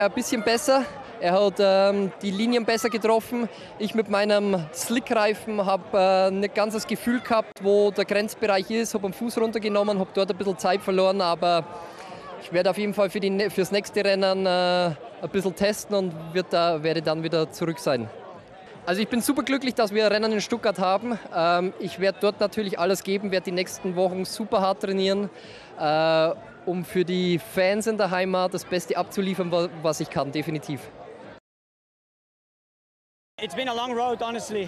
Ein bisschen besser. Er hat die Linien besser getroffen. Ich mit meinem Slickreifen habe nicht ganz das Gefühl gehabt, wo der Grenzbereich ist. Habe den Fuß runtergenommen, habe dort ein bisschen Zeit verloren, aber ich werde auf jeden Fall fürs nächste Rennen ein bisschen testen und werde dann wieder zurück sein. Also ich bin super glücklich, dass wir Rennen in Stuttgart haben. Ich werde dort natürlich alles geben, werde die nächsten Wochen super hart trainieren, um für die Fans in der Heimat das Beste abzuliefern, was ich kann, definitiv. It's been a long road, honestly.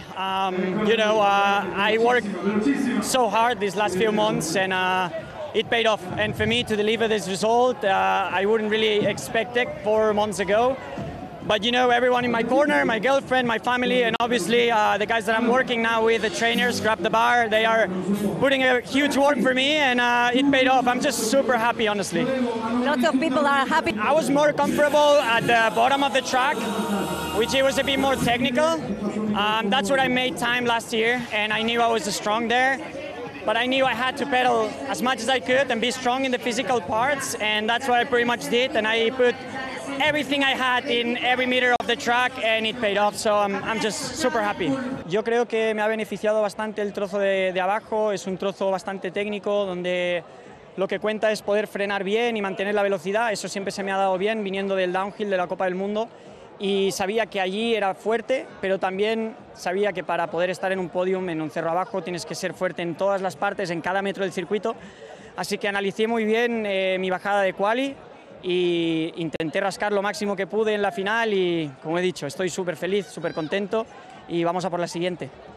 I worked so hard these last few months, and it paid off. And for me to deliver this result, I wouldn't really expect it 4 months ago. But everyone in my corner, my girlfriend, my family, and obviously the guys that I'm working now with, the trainers, Grab the Bar, they are putting a huge work for me, and it paid off. I'm just super happy, honestly. Lots of people are happy. I was more comfortable at the bottom of the track, which it was a bit more technical. That's what I made time last year, and I knew I was strong there. But I knew I had to pedal as much as I could and be strong in the physical parts, and that's what I pretty much did. And I put everything I had in every meter of the track, and it paid off, so I'm just super happy. Yo creo que me ha beneficiado bastante el trozo de abajo. Es un trozo bastante técnico donde lo que cuenta es poder frenar bien y mantener la velocidad. Eso siempre se me ha dado bien viniendo del downhill de la Copa del Mundo. Y sabía que allí era fuerte, pero también sabía que para poder estar en un podium, en un cerro abajo, tienes que ser fuerte en todas las partes, en cada metro del circuito. Así que analicé muy bien mi bajada de quali y intenté rascar lo máximo que pude en la final y, como he dicho, estoy súper feliz, súper contento y vamos a por la siguiente.